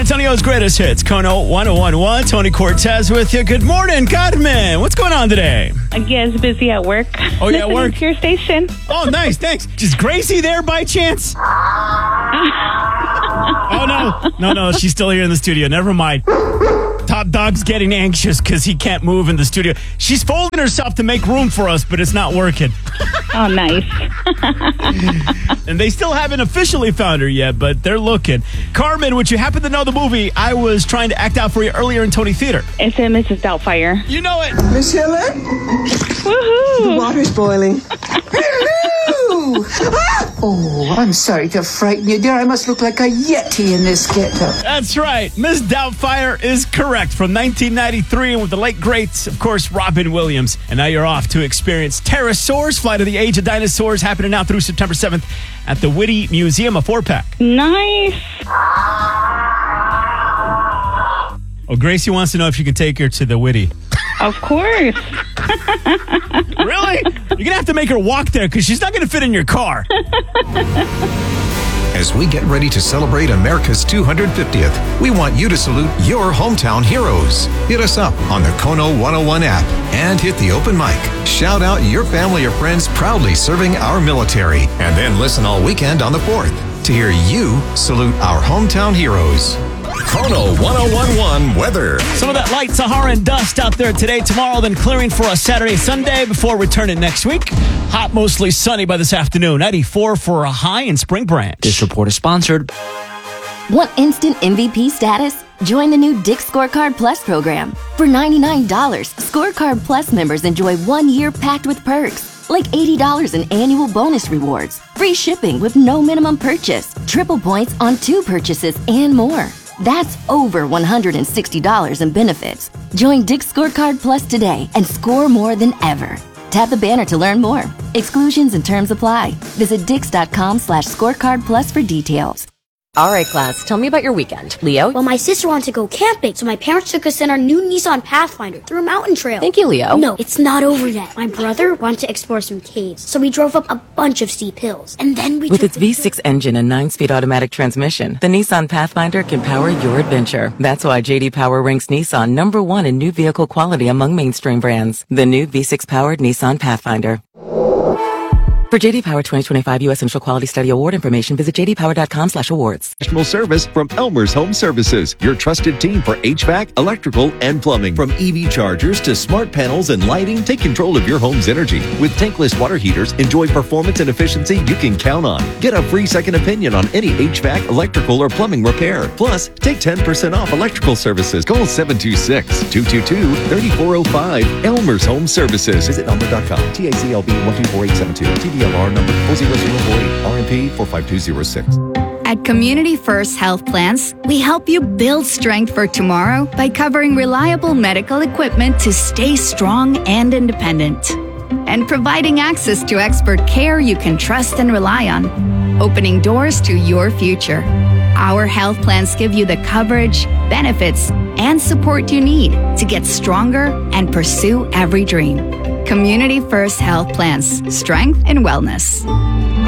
Antonio's greatest hits. Kono 1011. Tony Cortez with you. Good morning, Carmen. What's going on today? I guess busy at work. Oh, yeah, at work? To your station. Oh, nice. Thanks. Is Gracie there by chance? Oh, no. She's still here in the studio. Never mind. Top Dog's getting anxious because he can't move in the studio. She's folding herself to make room for us, but it's not working. Oh, nice. And they still haven't officially found her yet, but they're looking. Carmen, would you happen to know the movie I was trying to act out for you earlier in Tony Theater? It's Mrs. Doubtfire. You know it. Miss Hiller? Woohoo! The water's boiling. Hello! Oh, I'm sorry to frighten you, dear. I must look like a yeti in this getup. That's right. Miss Doubtfire is correct. From 1993 and with the late greats, of course, Robin Williams. And now you're off to experience Pterosaurs, Flight of the Age of Dinosaurs, happening now through September 7th at the Whitty Museum, a 4-pack. Nice. Oh, Gracie wants to know if you can take her to the Whitty. Of course. Really? You're going to have to make her walk there because she's not going to fit in your car. As we get ready to celebrate America's 250th, we want you to salute your hometown heroes. Hit us up on the Kono 101 app and hit the open mic. Shout out your family or friends proudly serving our military. And then listen all weekend on the 4th to hear you salute our hometown heroes. Kono 1011 weather. Some of that light Saharan dust out there today, tomorrow, then clearing for us Saturday, Sunday before returning next week. Hot, mostly sunny by this afternoon. 94 for a high in Spring Branch. This report is sponsored. Want instant MVP status? Join the new Dick's Scorecard Plus program. For $99, Scorecard Plus members enjoy 1 year packed with perks, like $80 in annual bonus rewards, free shipping with no minimum purchase, triple points on 2 purchases, and more. That's over $160 in benefits. Join Dick's Scorecard Plus today and score more than ever. Tap the banner to learn more. Exclusions and terms apply. Visit dix.com/scorecard plus for details. All right, class, tell me about your weekend. Leo? Well, my sister wanted to go camping, so my parents took us in our new Nissan Pathfinder through a mountain trail. Thank you, Leo. No, it's not over yet. My brother wanted to explore some caves, so we drove up a bunch of steep hills. And then we With its V6 engine and 9-speed automatic transmission, the Nissan Pathfinder can power your adventure. That's why J.D. Power ranks Nissan #1 in new vehicle quality among mainstream brands. The new V6-powered Nissan Pathfinder. For J.D. Power 2025 U.S. Central Quality Study Award information, visit jdpower.com/awards. Professional service from Elmer's Home Services, your trusted team for HVAC, electrical, and plumbing. From EV chargers to smart panels and lighting, take control of your home's energy. With tankless water heaters, enjoy performance and efficiency you can count on. Get a free second opinion on any HVAC, electrical, or plumbing repair. Plus, take 10% off electrical services. Call 726-222-3405. Elmer's Home Services. Visit elmer.com. TACLB 124872. DLR number 40048, RMP 45206. At Community First Health Plans, we help you build strength for tomorrow by covering reliable medical equipment to stay strong and independent, and providing access to expert care you can trust and rely on, opening doors to your future. Our health plans give you the coverage, benefits, and support you need to get stronger and pursue every dream. Community First Health Plans, strength and wellness.